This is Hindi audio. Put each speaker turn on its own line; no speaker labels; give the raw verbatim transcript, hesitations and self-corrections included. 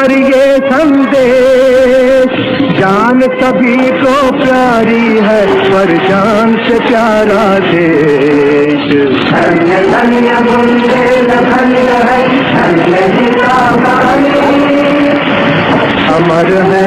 प्यार ये संदेश, जान सभी को प्यारी है पर जान से प्यारा देश। धन्य धन्य बुंदेल धन्य है, धन्य गीता वाणी, अमर है